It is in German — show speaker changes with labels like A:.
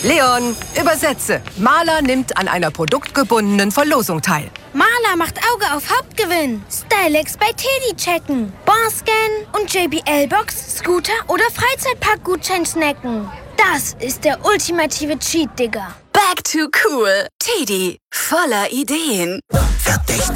A: Leon, übersetze. Maler nimmt an einer produktgebundenen Verlosung teil.
B: Maler macht Auge auf Hauptgewinn. Stylex bei Teddy checken. Barscan und JBL-Box, Scooter oder Freizeitpark-Gutschein snacken. Das ist der ultimative Cheat, Digga.
C: Back to cool. Teddy, voller Ideen.